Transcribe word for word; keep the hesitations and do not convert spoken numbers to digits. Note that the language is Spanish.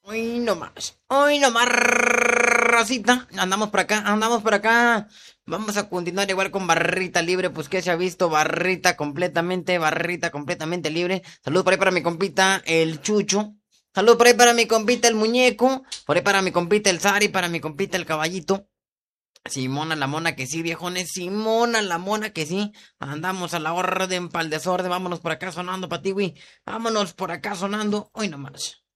Hoy no más, hoy no más, racita. Andamos por acá, andamos por acá. Vamos a continuar igual con barrita libre, pues que se ha visto barrita completamente, barrita completamente libre. Salud por ahí para mi compita, el Chucho. Salud por ahí para mi compita, el muñeco. Por ahí para mi compita, el Sari, para mi compita, el caballito. Simona la mona que sí, viejones. Simona la mona que sí. Andamos a la orden, pa'l desorden. Vámonos por acá sonando, patiwi. Vámonos por acá sonando. Hoy no más.